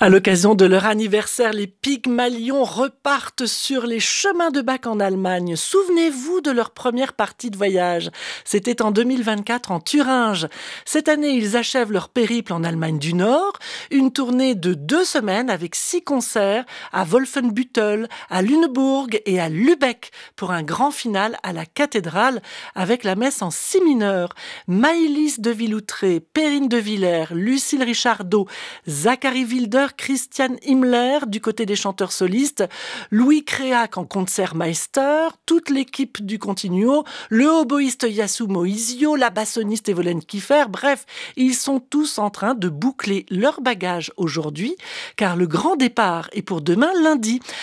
À l'occasion de leur anniversaire, les Pygmalions repartent sur les chemins de Bach en Allemagne. Souvenez-vous de leur première partie de voyage. C'était en 2024 en Thuringe. Cette année, ils achèvent leur périple en Allemagne du Nord. Une tournée de 2 semaines avec 6 concerts à Wolfenbüttel, à Lüneburg et à Lübeck pour un grand final à la cathédrale avec la messe en si mineur. Maëlys de Villoutré, Perrine de Villers, Lucille Richardot, Zachary Wilder, Christian Himmler du côté des chanteurs solistes, Louis Créac en concertmeister, toute l'équipe du Continuo, le oboïste Yasuo Isio, la bassoniste Evelyn Kiefer, bref, ils sont tous en train de boucler leur bagage aujourd'hui car le grand départ est pour demain lundi.